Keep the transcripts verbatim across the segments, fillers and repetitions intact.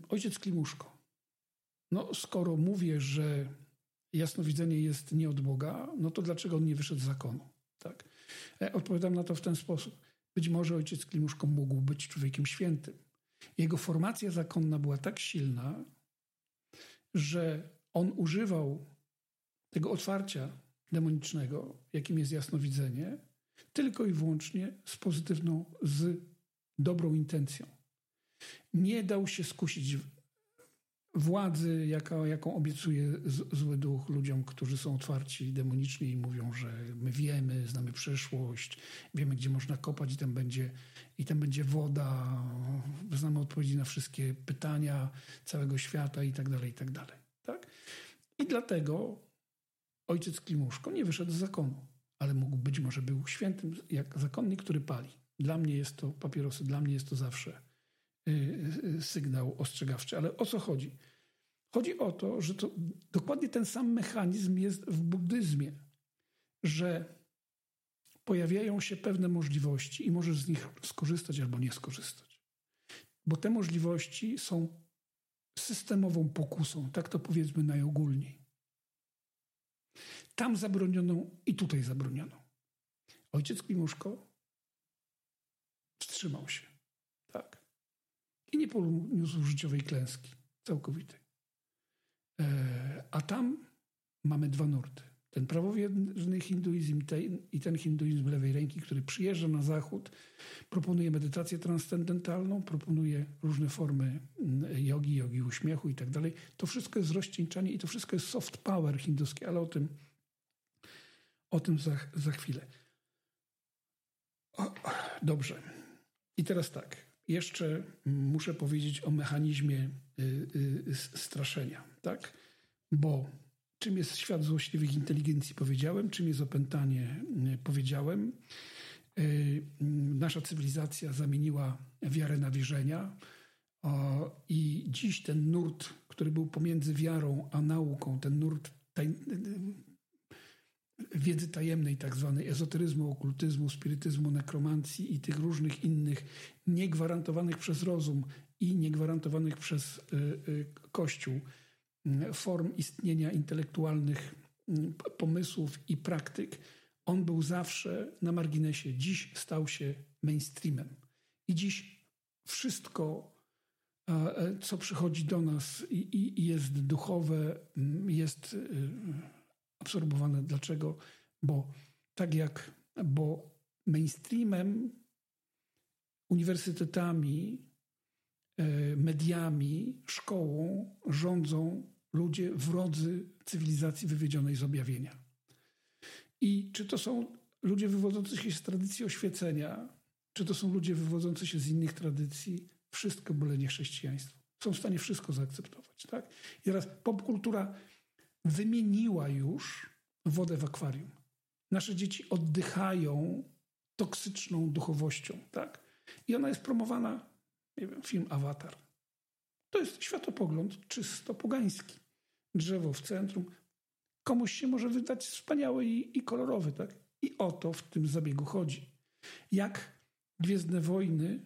ojciec Klimuszko. No, skoro mówię, że jasnowidzenie jest nie od Boga, no to dlaczego on nie wyszedł z zakonu? Tak? Odpowiadam na to w ten sposób. Być może ojciec Klimuszko mógł być człowiekiem świętym. Jego formacja zakonna była tak silna, że on używał tego otwarcia demonicznego, jakim jest jasnowidzenie, tylko i wyłącznie z pozytywną, z dobrą intencją. Nie dał się skusić władzy, jaka, jaką obiecuje z, zły duch ludziom, którzy są otwarci demonicznie i mówią, że my wiemy, znamy przeszłość, wiemy, gdzie można kopać i tam będzie, i tam będzie woda, znamy odpowiedzi na wszystkie pytania całego świata i tak dalej, i tak dalej. Tak? I dlatego ojciec Klimuszko nie wyszedł z zakonu, ale mógł być może był świętym, jak zakonnik, który pali. Dla mnie jest to papierosy, dla mnie jest to zawsze sygnał ostrzegawczy. Ale o co chodzi? Chodzi o to, że to dokładnie ten sam mechanizm jest w buddyzmie, że pojawiają się pewne możliwości i możesz z nich skorzystać albo nie skorzystać. Bo te możliwości są systemową pokusą, tak to powiedzmy najogólniej. Tam zabronioną i tutaj zabronioną. Ojciec Klimuszko wstrzymał się. Tak. I nie poniósł życiowej klęski całkowitej. E, a tam mamy dwa nurty. Ten prawowierny hinduizm ten, i ten hinduizm lewej ręki, który przyjeżdża na zachód, proponuje medytację transcendentalną, proponuje różne formy jogi, jogi uśmiechu i tak dalej. To wszystko jest rozcieńczanie i to wszystko jest soft power hinduskie, ale o tym, o tym za, za chwilę. O, dobrze. I teraz tak. Jeszcze muszę powiedzieć o mechanizmie y, y, straszenia, tak? Bo czym jest świat złośliwych inteligencji, powiedziałem, czym jest opętanie, y, powiedziałem. Y, nasza cywilizacja zamieniła wiarę na wierzenia o, i dziś ten nurt, który był pomiędzy wiarą a nauką, ten nurt taj, y, wiedzy tajemnej, tak zwanej ezoteryzmu, okultyzmu, spirytyzmu, nekromancji i tych różnych innych niegwarantowanych przez rozum i niegwarantowanych przez y, y, Kościół y, form istnienia intelektualnych, y, pomysłów i praktyk, on był zawsze na marginesie. Dziś stał się mainstreamem. I dziś wszystko, y, co przychodzi do nas i, i, i jest duchowe, y, jest y, absorbowane. Dlaczego? Bo tak jak, bo mainstreamem, uniwersytetami, mediami, szkołą rządzą ludzie wrodzy cywilizacji wywiedzionej z objawienia. I czy to są ludzie wywodzący się z tradycji oświecenia, czy to są ludzie wywodzący się z innych tradycji, wszystko byle nie chrześcijaństwo. Są w stanie wszystko zaakceptować. Tak? I teraz popkultura wymieniła już wodę w akwarium. Nasze dzieci oddychają toksyczną duchowością, tak? I ona jest promowana, nie wiem, film Awatar. To jest światopogląd czysto pogański. Drzewo w centrum. Komuś się może wydać wspaniały i, i kolorowy, tak? I o to w tym zabiegu chodzi. Jak Gwiezdne Wojny,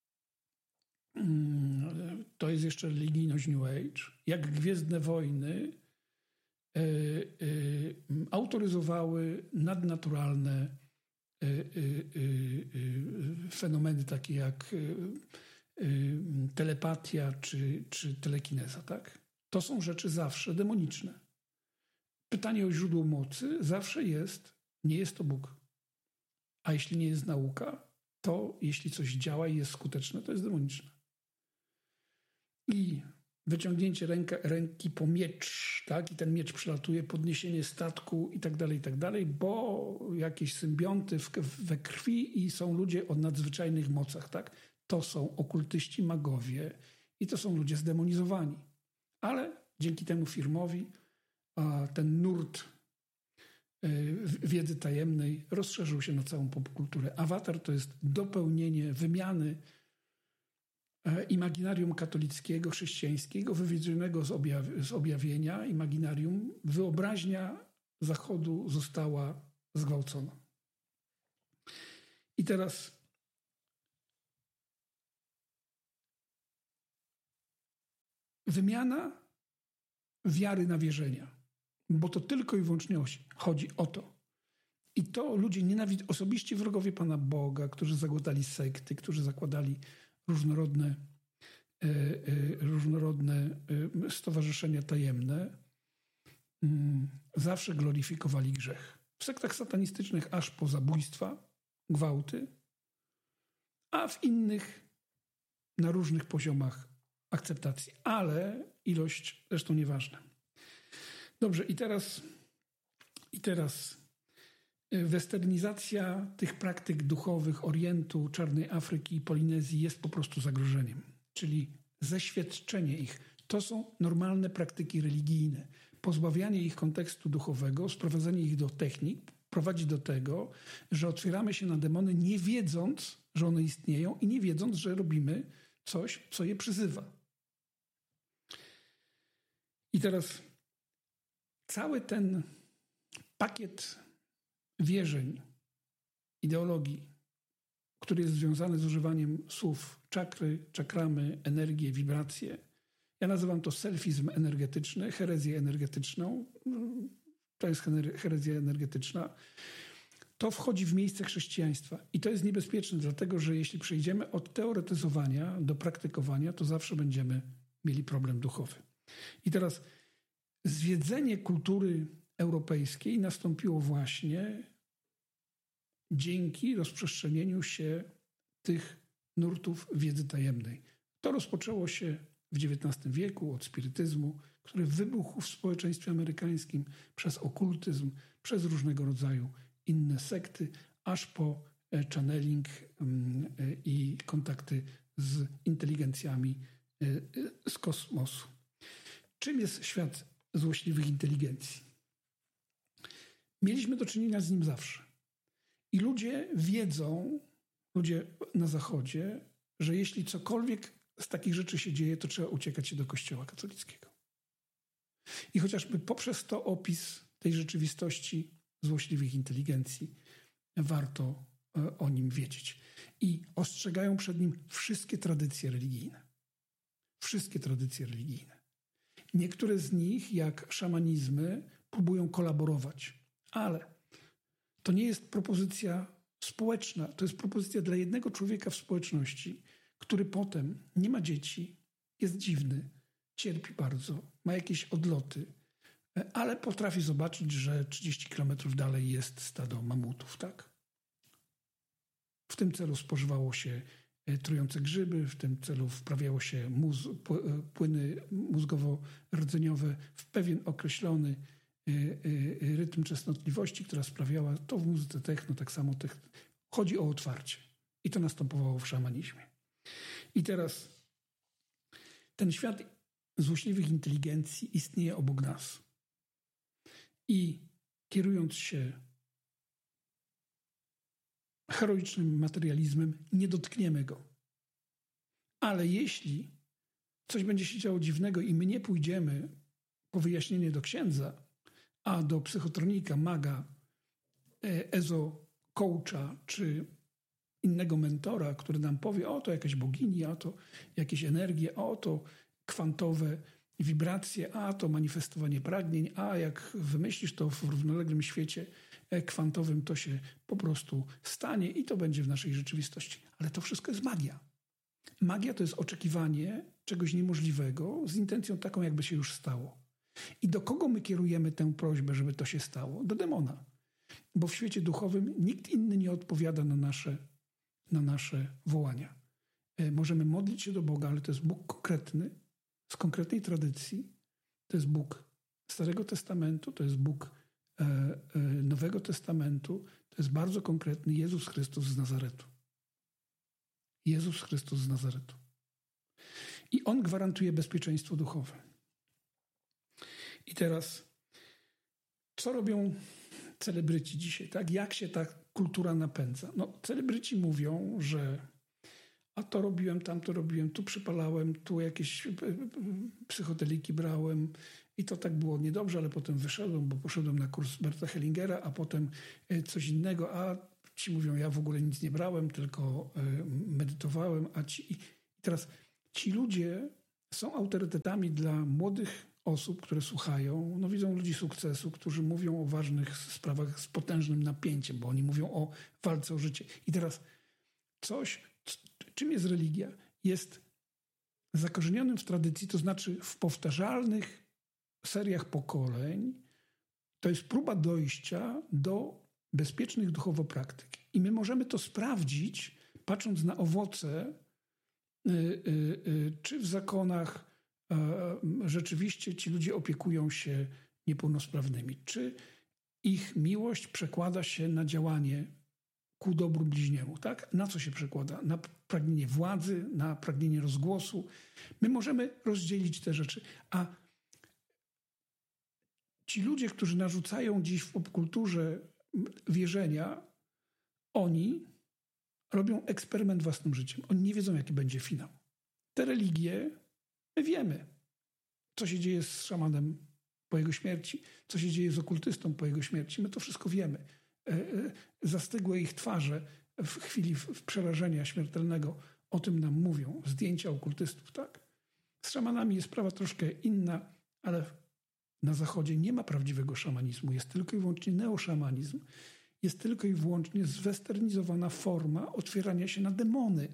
to jest jeszcze religijność New Age, jak Gwiezdne Wojny Y, y, autoryzowały nadnaturalne y, y, y, fenomeny takie jak y, y, telepatia czy, czy telekineza. Tak? To są rzeczy zawsze demoniczne. Pytanie o źródło mocy zawsze jest, nie jest to Bóg. A jeśli nie jest nauka, to jeśli coś działa i jest skuteczne, to jest demoniczne. I wyciągnięcie ręka, ręki po miecz, tak? I ten miecz przelatuje, podniesienie statku i tak dalej, i tak dalej, bo jakieś symbionty w, we krwi i są ludzie o nadzwyczajnych mocach, tak? To są okultyści, magowie i to są ludzie zdemonizowani. Ale dzięki temu filmowi a, ten nurt y, wiedzy tajemnej rozszerzył się na całą popkulturę. Awatar to jest dopełnienie wymiany imaginarium katolickiego, chrześcijańskiego, wywiedzionego z, objaw- z objawienia, imaginarium, wyobraźnia Zachodu została zgwałcona. I teraz wymiana wiary na wierzenia, bo to tylko i wyłącznie chodzi o to. I to ludzie nienawidzą, osobiście wrogowie Pana Boga, którzy zakładali sekty, którzy zakładali różnorodne, e, e, różnorodne e, stowarzyszenia tajemne, m, zawsze gloryfikowali grzech. W sektach satanistycznych aż po zabójstwa, gwałty, a w innych na różnych poziomach akceptacji, ale ilość zresztą nieważna. Dobrze, i teraz, i teraz westernizacja tych praktyk duchowych Orientu, Czarnej Afryki i Polinezji jest po prostu zagrożeniem, czyli zeświadczenie ich. To są normalne praktyki religijne. Pozbawianie ich kontekstu duchowego, sprowadzenie ich do technik prowadzi do tego, że otwieramy się na demony, nie wiedząc, że one istnieją i nie wiedząc, że robimy coś, co je przyzywa. I teraz cały ten pakiet wierzeń, ideologii, który jest związany z używaniem słów czakry, czakramy, energię, wibracje. Ja nazywam to selfizm energetyczny, herezję energetyczną. To jest herezja energetyczna. To wchodzi w miejsce chrześcijaństwa. I to jest niebezpieczne, dlatego że jeśli przejdziemy od teoretyzowania do praktykowania, to zawsze będziemy mieli problem duchowy. I teraz zwiedzenie kultury europejskiej nastąpiło właśnie dzięki rozprzestrzenieniu się tych nurtów wiedzy tajemnej. To rozpoczęło się w dziewiętnastym wieku od spirytyzmu, który wybuchł w społeczeństwie amerykańskim przez okultyzm, przez różnego rodzaju inne sekty, aż po channeling i kontakty z inteligencjami z kosmosu. Czym jest świat złośliwych inteligencji? Mieliśmy do czynienia z nim zawsze. I ludzie wiedzą, ludzie na Zachodzie, że jeśli cokolwiek z takich rzeczy się dzieje, to trzeba uciekać się do Kościoła katolickiego. I chociażby poprzez to opis tej rzeczywistości złośliwych inteligencji warto o nim wiedzieć. I ostrzegają przed nim wszystkie tradycje religijne. Wszystkie tradycje religijne. Niektóre z nich, jak szamanizmy, próbują kolaborować. Ale to nie jest propozycja społeczna. To jest propozycja dla jednego człowieka w społeczności, który potem nie ma dzieci, jest dziwny, cierpi bardzo, ma jakieś odloty, ale potrafi zobaczyć, że trzydzieści kilometrów dalej jest stado mamutów, tak? W tym celu spożywało się trujące grzyby, w tym celu wprawiało się móz, płyny mózgowo-rdzeniowe w pewien określony rytm częstotliwości, która sprawiała to w muzyce techno, tak samo techno. Chodzi o otwarcie. I to następowało w szamanizmie. I teraz ten świat złośliwych inteligencji istnieje obok nas. I kierując się heroicznym materializmem, nie dotkniemy go. Ale jeśli coś będzie się działo dziwnego i my nie pójdziemy po wyjaśnienie do księdza, a do psychotronika, maga, ezo, coacha czy innego mentora, który nam powie, o to jakaś bogini, a to jakieś energie, o to kwantowe wibracje, a to manifestowanie pragnień, a jak wymyślisz to w równoległym świecie kwantowym, to się po prostu stanie i to będzie w naszej rzeczywistości. Ale to wszystko jest magia. Magia to jest oczekiwanie czegoś niemożliwego z intencją taką, jakby się już stało. I do kogo my kierujemy tę prośbę, żeby to się stało? Do demona. Bo w świecie duchowym nikt inny nie odpowiada na nasze, na nasze wołania. Możemy modlić się do Boga, ale to jest Bóg konkretny, z konkretnej tradycji. To jest Bóg Starego Testamentu, to jest Bóg e, e, Nowego Testamentu. To jest bardzo konkretny Jezus Chrystus z Nazaretu. Jezus Chrystus z Nazaretu. I On gwarantuje bezpieczeństwo duchowe. I teraz, co robią celebryci dzisiaj? Tak? Jak się ta kultura napędza? No, celebryci mówią, że a to robiłem, tamto robiłem, tu przypalałem, tu jakieś psychodeliki brałem i to tak było niedobrze, ale potem wyszedłem, bo poszedłem na kurs Berta Hellingera, a potem coś innego, a ci mówią, ja w ogóle nic nie brałem, tylko medytowałem, a ci... I teraz ci ludzie są autorytetami dla młodych osób, które słuchają, no widzą ludzi sukcesu, którzy mówią o ważnych sprawach z potężnym napięciem, bo oni mówią o walce o życie. I teraz coś, czym jest religia? Jest zakorzenionym w tradycji, to znaczy w powtarzalnych seriach pokoleń. To jest próba dojścia do bezpiecznych duchowo praktyk. I my możemy to sprawdzić, patrząc na owoce, y, y, y, czy w zakonach y, rzeczywiście ci ludzie opiekują się niepełnosprawnymi, czy ich miłość przekłada się na działanie ku dobru bliźniemu. Tak? Na co się przekłada? Na pragnienie władzy, na pragnienie rozgłosu. My możemy rozdzielić te rzeczy. A ci ludzie, którzy narzucają dziś w popkulturze wierzenia, oni robią eksperyment własnym życiem. Oni nie wiedzą, jaki będzie finał. Te religie, my wiemy, co się dzieje z szamanem po jego śmierci, co się dzieje z okultystą po jego śmierci. My to wszystko wiemy. Zastygłe ich twarze w chwili przerażenia śmiertelnego o tym nam mówią. Zdjęcia okultystów, tak? Z szamanami jest sprawa troszkę inna, ale na Zachodzie nie ma prawdziwego szamanizmu. Jest tylko i wyłącznie neoszamanizm. Jest tylko i wyłącznie zwesternizowana forma otwierania się na demony.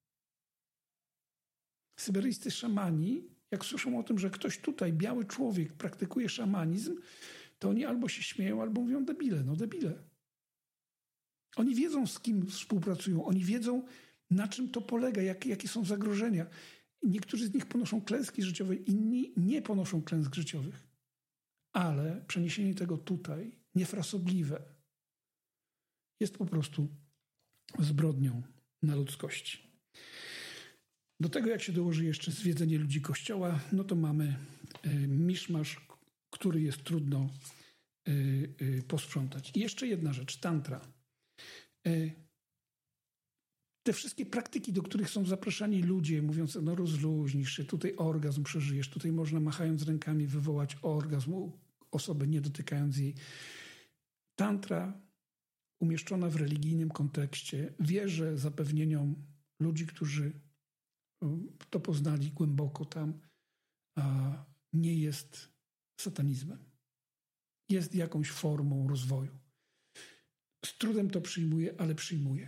Syberyjscy szamani, jak słyszą o tym, że ktoś tutaj, biały człowiek, praktykuje szamanizm, to oni albo się śmieją, albo mówią debile. No debile. Oni wiedzą, z kim współpracują. Oni wiedzą, na czym to polega, jak, jakie są zagrożenia. Niektórzy z nich ponoszą klęski życiowe, inni nie ponoszą klęsk życiowych. Ale przeniesienie tego tutaj, niefrasobliwe, jest po prostu zbrodnią na ludzkości. Do tego, jak się dołoży jeszcze zwiedzenie ludzi Kościoła, no to mamy y, miszmasz, który jest trudno y, y, posprzątać. I jeszcze jedna rzecz, tantra. Y, te wszystkie praktyki, do których są zapraszani ludzie, mówiąc, no rozluźnisz się, tutaj orgazm przeżyjesz, tutaj można machając rękami wywołać orgazm u osoby, nie dotykając jej. Tantra umieszczona w religijnym kontekście wierzy zapewnieniom ludzi, którzy to poznali głęboko tam, a nie jest satanizmem. Jest jakąś formą rozwoju. Z trudem to przyjmuję, ale przyjmuję.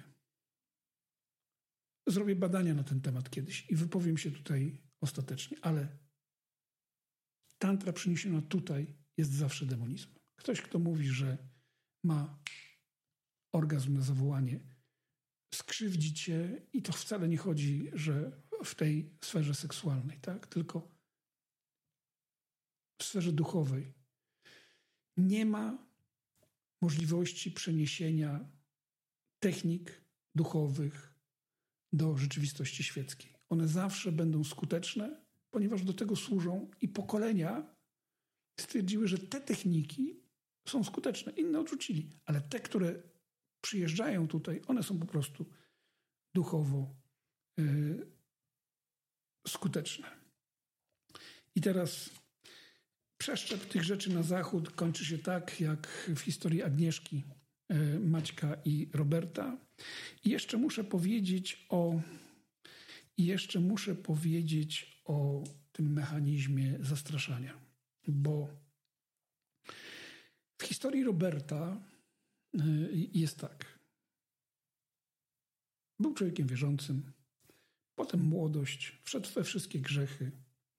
Zrobię badania na ten temat kiedyś i wypowiem się tutaj ostatecznie, ale tantra przyniesiona tutaj jest zawsze demonizmem. Ktoś, kto mówi, że ma orgazm na zawołanie, skrzywdzi cię i to wcale nie chodzi, że w tej sferze seksualnej, tak? Tylko w sferze duchowej. Nie ma możliwości przeniesienia technik duchowych do rzeczywistości świeckiej. One zawsze będą skuteczne, ponieważ do tego służą i pokolenia stwierdziły, że te techniki są skuteczne. Inne odrzucili, ale te, które przyjeżdżają tutaj, one są po prostu duchowo yy, skuteczne. I teraz przeszczep tych rzeczy na zachód kończy się tak, jak w historii Agnieszki, yy, Maćka i Roberta. I jeszcze muszę powiedzieć o i jeszcze muszę powiedzieć o tym mechanizmie zastraszania, bo w historii Roberta jest tak. Był człowiekiem wierzącym, potem młodość, wszedł we wszystkie grzechy,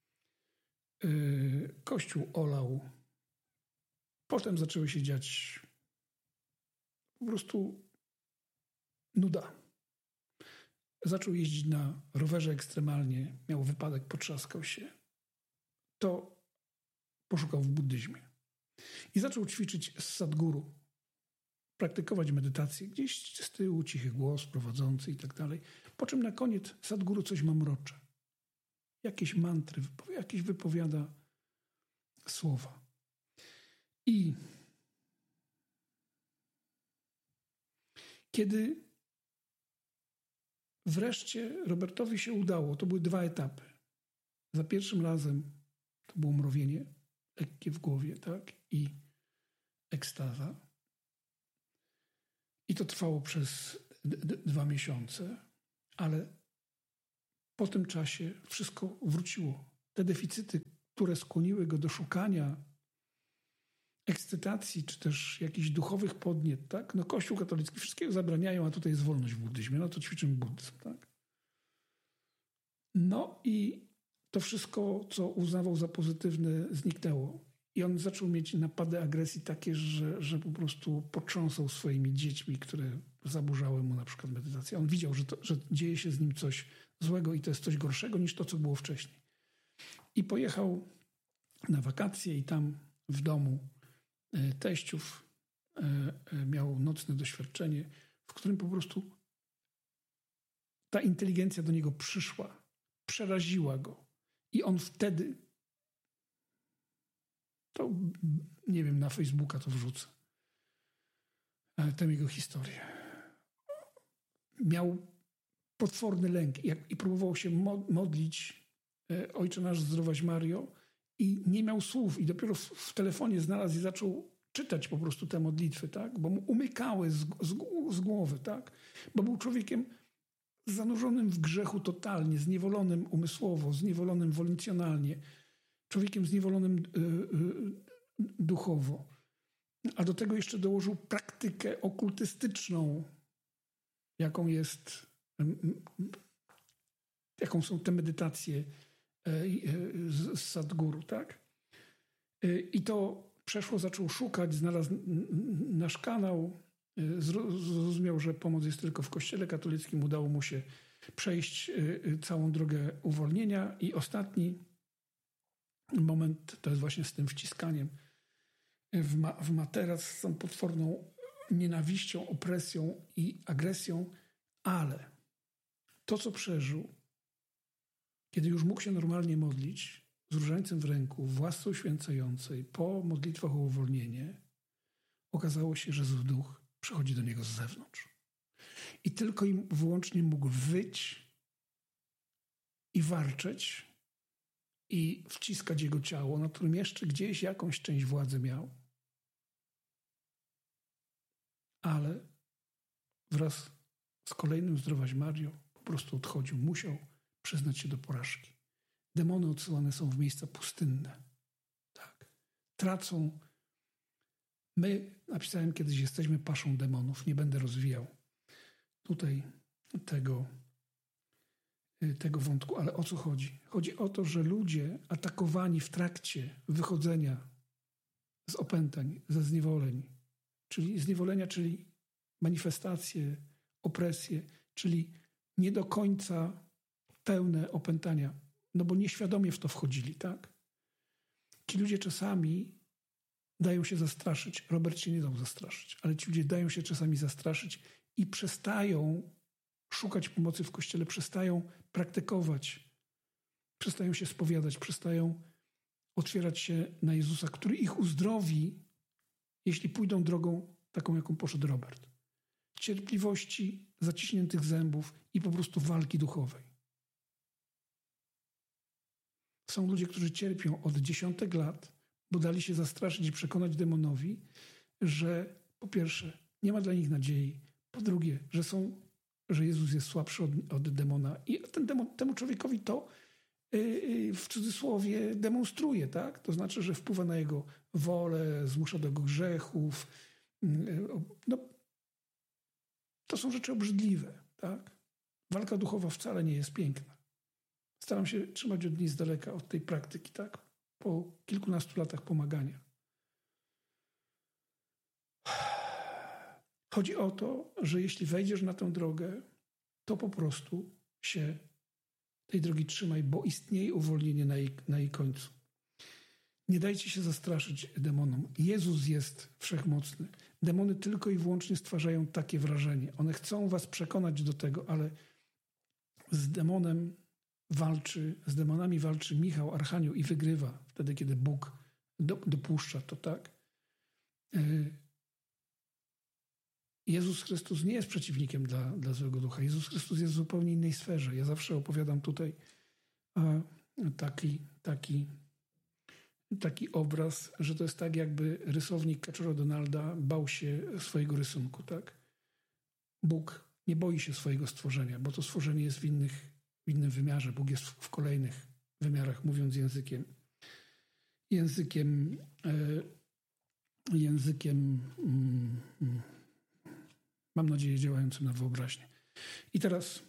Kościół olał, potem zaczęły się dziać po prostu nuda. Zaczął jeździć na rowerze ekstremalnie, miał wypadek, potrzaskał się. To poszukał w buddyzmie. I zaczął ćwiczyć z Sadhguru, praktykować medytację, gdzieś z tyłu cichy głos prowadzący i tak dalej. Po czym na koniec Sadhguru coś mamrocze. Jakieś mantry, jakieś wypowiada słowa. I kiedy wreszcie Robertowi się udało, to były dwa etapy. Za pierwszym razem to było mrowienie lekkie w głowie, tak? I ekstaza. I to trwało przez d- d- dwa miesiące, ale po tym czasie wszystko wróciło. te deficyty, które skłoniły go do szukania ekscytacji, czy też jakichś duchowych podniet, tak? No Kościół katolicki wszystkiego zabraniają, a tutaj jest wolność w buddyzmie, no to ćwiczymy buddyzm, tak? No i to wszystko, co uznawał za pozytywne, zniknęło. I on zaczął mieć napady agresji takie, że, że po prostu potrząsał swoimi dziećmi, które zaburzały mu na przykład medytację. On widział, że, to, że dzieje się z nim coś złego i to jest coś gorszego niż to, co było wcześniej. I pojechał na wakacje i tam w domu teściów miał nocne doświadczenie, w którym po prostu ta inteligencja do niego przyszła, przeraziła go. I on wtedy, to nie wiem, na Facebooka to wrzucę, tę jego historię. Miał potworny lęk i, i próbował się modlić Ojcze Nasz, zdrowaś Mario, i nie miał słów i dopiero w, w telefonie znalazł i zaczął czytać po prostu te modlitwy, tak? Bo mu umykały z, z, z głowy, tak? Bo był człowiekiem zanurzonym w grzechu totalnie, zniewolonym umysłowo, zniewolonym woluncjonalnie, człowiekiem zniewolonym y, y, duchowo. A do tego jeszcze dołożył praktykę okultystyczną, jaką jest, y, y, jaką są te medytacje z Sadhguru, tak? I to przeszło, zaczął szukać, znalazł nasz kanał, zrozumiał, że pomoc jest tylko w Kościele katolickim, udało mu się przejść całą drogę uwolnienia i ostatni moment to jest właśnie z tym wciskaniem w, ma, w materac z tą potworną nienawiścią, opresją i agresją, ale to, co przeżył, kiedy już mógł się normalnie modlić, z różańcem w ręku, w łasce uświęcającej, po modlitwach o uwolnienie, okazało się, że zły duch przychodzi do niego z zewnątrz. I tylko i wyłącznie mógł wyć i warczeć i wciskać jego ciało, na którym jeszcze gdzieś jakąś część władzy miał. Ale wraz z kolejnym zdrowaś Mario po prostu odchodził. Musiał przyznać się do porażki. Demony odsyłane są w miejsca pustynne. Tak. Tracą. My, napisałem kiedyś, jesteśmy paszą demonów. Nie będę rozwijał tutaj tego, tego wątku, ale o co chodzi? Chodzi o to, że ludzie atakowani w trakcie wychodzenia z opętań, ze zniewoleń, czyli zniewolenia, czyli manifestacje, opresje, czyli nie do końca pełne opętania, no bo nieświadomie w to wchodzili, tak? Ci ludzie czasami dają się zastraszyć. Robert się nie dał zastraszyć, ale ci ludzie dają się czasami zastraszyć i przestają szukać pomocy w Kościele, przestają praktykować, przestają się spowiadać, przestają otwierać się na Jezusa, który ich uzdrowi, jeśli pójdą drogą taką, jaką poszedł Robert. Cierpliwości, zaciśniętych zębów i po prostu walki duchowej. Są ludzie, którzy cierpią od dziesiątek lat, bo dali się zastraszyć i przekonać demonowi, że po pierwsze nie ma dla nich nadziei, po drugie, że są, że Jezus jest słabszy od, od demona i ten demon, temu człowiekowi to yy, w cudzysłowie demonstruje, tak? To znaczy, że wpływa na jego wolę, zmusza do grzechów. Yy, no, to są rzeczy obrzydliwe, tak? Walka duchowa wcale nie jest piękna. Staram się trzymać od niej z daleka, od tej praktyki, tak? Po kilkunastu latach pomagania. Chodzi o to, że jeśli wejdziesz na tę drogę, to po prostu się tej drogi trzymaj, bo istnieje uwolnienie na jej, na jej końcu. Nie dajcie się zastraszyć demonom. Jezus jest wszechmocny. Demony tylko i wyłącznie stwarzają takie wrażenie. One chcą was przekonać do tego, ale z demonem walczy, z demonami walczy Michał, Archanioł i wygrywa wtedy, kiedy Bóg do, dopuszcza to, tak? Jezus Chrystus nie jest przeciwnikiem dla, dla złego ducha. Jezus Chrystus jest w zupełnie innej sferze. Ja zawsze opowiadam tutaj taki, taki, taki obraz, że to jest tak, jakby rysownik Kaczora Donalda bał się swojego rysunku, tak? Bóg nie boi się swojego stworzenia, bo to stworzenie jest w, innych, w innym wymiarze. Bóg jest w, w kolejnych wymiarach, mówiąc językiem językiem językiem mam nadzieję działającym na wyobraźnię. I teraz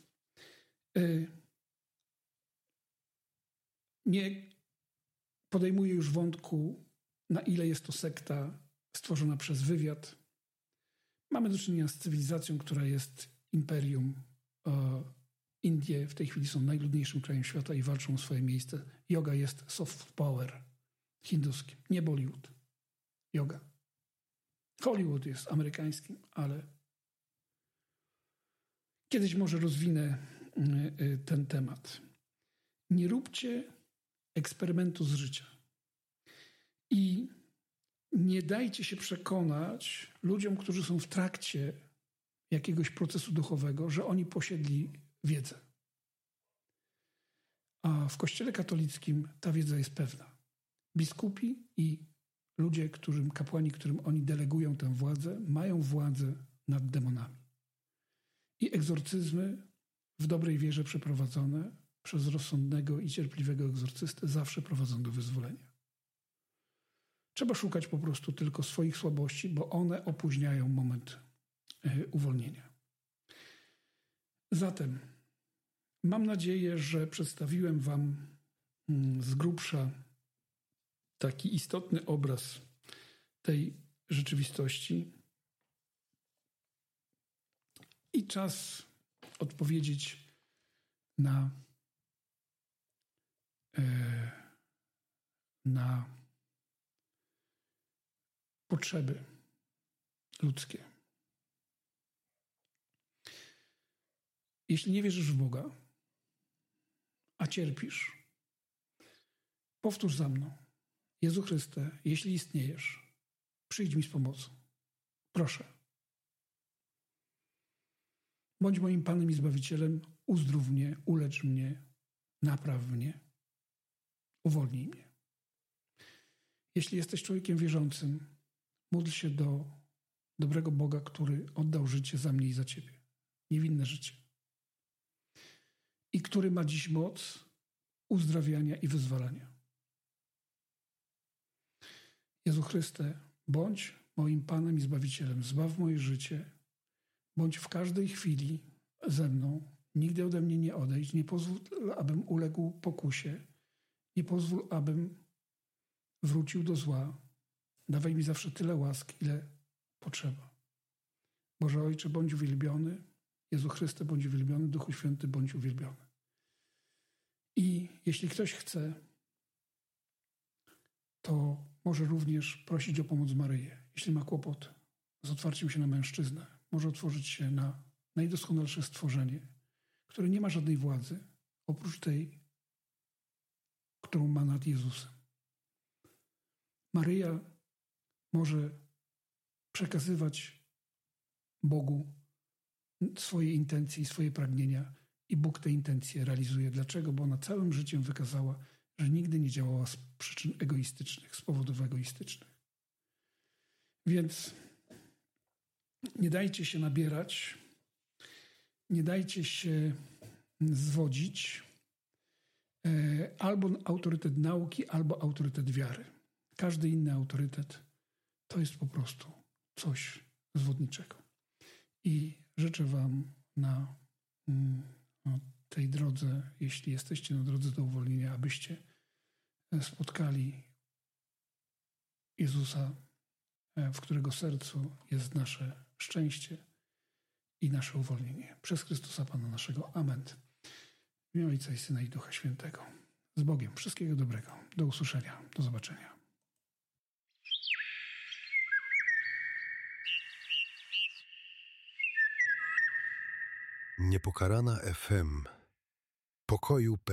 nie podejmuję już wątku, na ile jest to sekta stworzona przez wywiad. Mamy do czynienia z cywilizacją, która jest imperium. Indie w tej chwili są najludniejszym krajem świata i walczą o swoje miejsce. Yoga jest soft power hinduskim, nie Bollywood. Yoga. Hollywood jest amerykańskim, ale kiedyś może rozwinę ten temat. Nie róbcie eksperymentu z życia. I nie dajcie się przekonać ludziom, którzy są w trakcie jakiegoś procesu duchowego, że oni posiedli wiedzę. A w Kościele katolickim ta wiedza jest pewna. Biskupi i ludzie, którym, kapłani, którym oni delegują tę władzę, mają władzę nad demonami. I egzorcyzmy w dobrej wierze przeprowadzone przez rozsądnego i cierpliwego egzorcystę zawsze prowadzą do wyzwolenia. Trzeba szukać po prostu tylko swoich słabości, bo one opóźniają moment y, uwolnienia. Zatem mam nadzieję, że przedstawiłem wam y, z grubsza taki istotny obraz tej rzeczywistości. I czas odpowiedzieć na, y, na potrzeby ludzkie. Jeśli nie wierzysz w Boga, a cierpisz, powtórz za mną. Jezu Chryste, jeśli istniejesz, przyjdź mi z pomocą. Proszę. Bądź moim Panem i Zbawicielem, uzdrów mnie, ulecz mnie, napraw mnie, uwolnij mnie. Jeśli jesteś człowiekiem wierzącym, módl się do dobrego Boga, który oddał życie za mnie i za ciebie. Niewinne życie. I który ma dziś moc uzdrawiania i wyzwalania. Jezu Chryste, bądź moim Panem i Zbawicielem. Zbaw moje życie. Bądź w każdej chwili ze mną. Nigdy ode mnie nie odejdź. Nie pozwól, abym uległ pokusie. Nie pozwól, abym wrócił do zła. Dawaj mi zawsze tyle łask, ile potrzeba. Boże Ojcze, bądź uwielbiony. Jezu Chryste, bądź uwielbiony. Duchu Święty, bądź uwielbiony. I jeśli ktoś chce, to może również prosić o pomoc Maryję. Jeśli ma kłopot z otwarciem się na mężczyznę, może otworzyć się na najdoskonalsze stworzenie, które nie ma żadnej władzy, oprócz tej, którą ma nad Jezusem. Maryja może przekazywać Bogu swoje intencje i swoje pragnienia i Bóg te intencje realizuje. Dlaczego? Bo ona całym życiem wykazała, że nigdy nie działała z przyczyn egoistycznych, z powodów egoistycznych. Więc nie dajcie się nabierać, nie dajcie się zwodzić. Albo autorytet nauki, albo autorytet wiary. Każdy inny autorytet to jest po prostu coś zwodniczego. I życzę wam na, na tej drodze, jeśli jesteście na drodze do uwolnienia, abyście spotkali Jezusa, w którego sercu jest nasze szczęście i nasze uwolnienie. Przez Chrystusa Pana naszego. Amen. W imię Ojca i Syna i Ducha Świętego. Z Bogiem. Wszystkiego dobrego. Do usłyszenia. Do zobaczenia. Niepokalana F M. Pokoju